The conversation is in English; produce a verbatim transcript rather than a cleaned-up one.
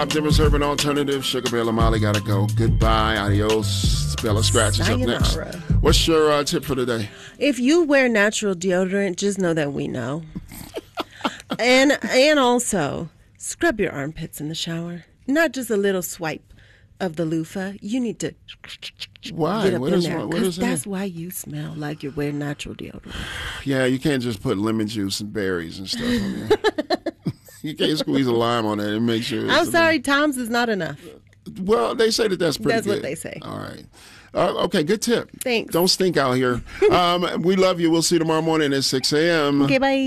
Bob Divers, Urban Alternative. Sugar Bear Lamali got to go. Goodbye. Adios. Bella Scratch is up next. What's your uh, tip for today? If you wear natural deodorant, just know that we know. and and also, scrub your armpits in the shower. Not just a little swipe of the loofah. You need to why? get up what in is, there. what is that's that? why you smell like you're wearing natural deodorant. Yeah, you can't just put lemon juice and berries and stuff on there. You can't squeeze a lime on it and make sure. I'm sorry, Tom's is not enough. Well, they say that that's pretty That's good. what they say. All right. Uh, okay, good tip. Thanks. Don't stink out here. um, we love you. We'll see you tomorrow morning at six a.m. Okay, bye.